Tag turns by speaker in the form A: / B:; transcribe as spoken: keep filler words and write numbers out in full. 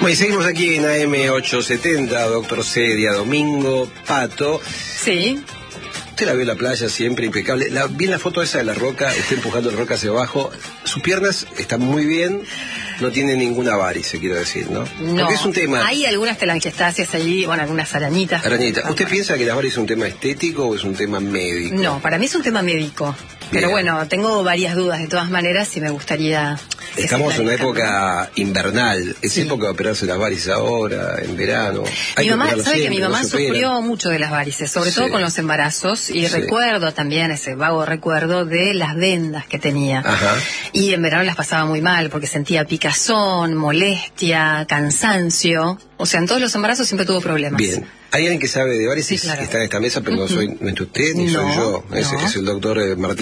A: Bueno, y seguimos aquí en A M ochocientos setenta, doctor Cedia, Domingo Pato.
B: Sí.
A: Usted la vio en la playa siempre, impecable. La, vi en la foto esa de la roca, está empujando la roca hacia abajo. Sus piernas están muy bien, no tiene ninguna varice, quiero decir, ¿no?
B: No,
A: porque es un tema...
B: hay algunas telangiectasias allí, bueno, algunas arañitas.
A: Arañita, ¿usted piensa que las varices es un tema estético o es un tema médico?
B: No, para mí es un tema médico. Pero
A: Bien.
B: bueno, tengo varias dudas de todas maneras y me gustaría...
A: Estamos en una época invernal, es
B: Sí.
A: época de operarse las varices ahora, en verano. Hay
B: Mi
A: que
B: mamá,
A: operarlas
B: sabe que
A: siempre,
B: mi
A: no
B: mamá
A: se operan.
B: sufrió mucho de las varices, sobre
A: Sí.
B: todo con los embarazos, y
A: Sí.
B: recuerdo también ese vago recuerdo de las vendas que tenía.
A: Ajá.
B: Y en verano las pasaba muy mal porque sentía picazón, molestia, cansancio. O sea, en todos los embarazos siempre tuvo problemas.
A: Bien. Hay alguien que sabe de varices
B: Sí, claro.
A: que está en esta mesa, pero no soy, no es usted ni
B: No,
A: soy yo. Es,
B: no.
A: es el doctor Martín.